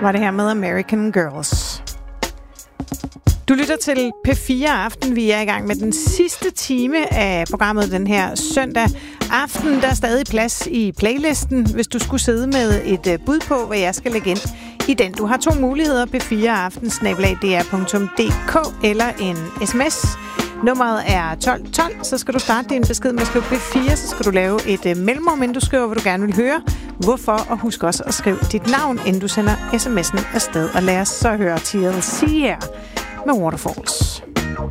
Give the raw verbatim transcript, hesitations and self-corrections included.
var det her med American Girls. Du lytter til P fire Aften. Vi er i gang med den sidste time af programmet den her søndag aften. Der er stadig plads i playlisten, hvis du skulle sidde med et bud på, hvad jeg skal lægge ind i den. Du har to muligheder, p fire aften snabel-a d r punktum d k eller en sms. Nummeret er tolv tolv, så skal du starte din besked med at skrive P fire, så skal du lave et uh, mellemrum, inden du skriver, hvad du gerne vil høre. Hvorfor? Og husk også at skrive dit navn, inden du sender sms'en afsted. Og lad os så høre T L C her med Waterfalls.